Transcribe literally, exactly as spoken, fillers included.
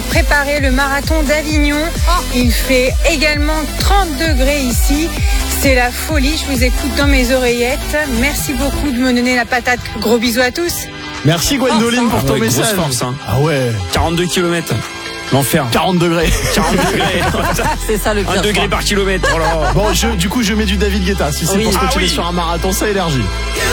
préparer le marathon d'Avignon. Il fait également trente degrés ici. C'est la folie, je vous écoute dans mes oreillettes. Merci beaucoup de me donner la patate. Gros bisous à tous. Merci Gwendoline Oh, pour ton ouais, grosse message. force, hein. Ah ouais. quarante-deux kilomètres. L'enfer. quarante degrés. quarante degrés. C'est ça le pire. Un degré par kilomètre. Oh là là. Bon, je, du coup, je mets du David Guetta. Si c'est Oui. pour se Ah continuer oui. sur un marathon, ça énergie.